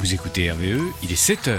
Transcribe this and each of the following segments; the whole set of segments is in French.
Vous écoutez RVE, il est 7h.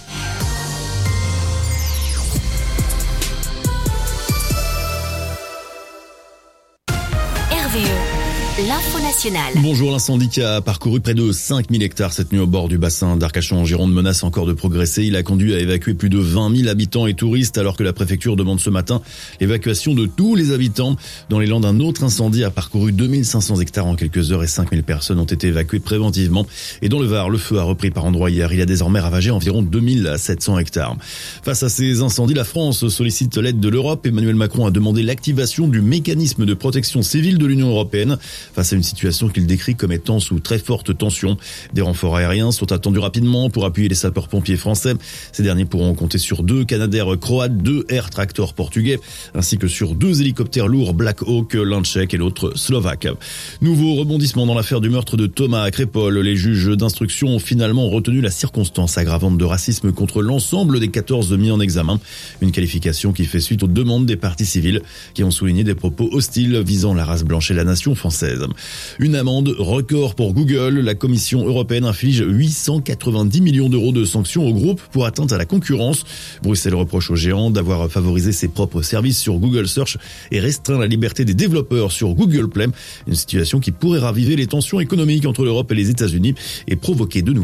L'info nationale. Bonjour, l'incendie qui a parcouru près de 5000 hectares cette nuit au bord du bassin d'Arcachon en Gironde menace encore de progresser. Il a conduit à évacuer plus de 20 000 habitants et touristes alors que la préfecture demande ce matin l'évacuation de tous les habitants. Dans les Landes, un autre incendie a parcouru 2500 hectares en quelques heures et 5000 personnes ont été évacuées préventivement. Et dans le Var, le feu a repris par endroits hier. Il a désormais ravagé environ 2700 hectares. Face à ces incendies, la France sollicite l'aide de l'Europe. Emmanuel Macron a demandé l'activation du mécanisme de protection civile de l'Union européenne. Face à une situation qu'il décrit comme étant sous très forte tension. Des renforts aériens sont attendus rapidement pour appuyer les sapeurs-pompiers français. Ces derniers pourront compter sur 2 Canadair croates, 2 Air Tractor portugais, ainsi que sur 2 hélicoptères lourds Black Hawk, l'un tchèque et l'autre slovaque. Nouveau rebondissement dans l'affaire du meurtre de Thomas à Crépol. Les juges d'instruction ont finalement retenu la circonstance aggravante de racisme contre l'ensemble des 14 mis en examen. Une qualification qui fait suite aux demandes des parties civiles qui ont souligné des propos hostiles visant la race blanche et la nation française. Une amende record pour Google. La Commission européenne inflige 890 millions d'euros de sanctions au groupe pour atteinte à la concurrence. Bruxelles reproche au géant d'avoir favorisé ses propres services sur Google Search et restreint la liberté des développeurs sur Google Play. Une situation qui pourrait raviver les tensions économiques entre l'Europe et les États-Unis et provoquer de nouveau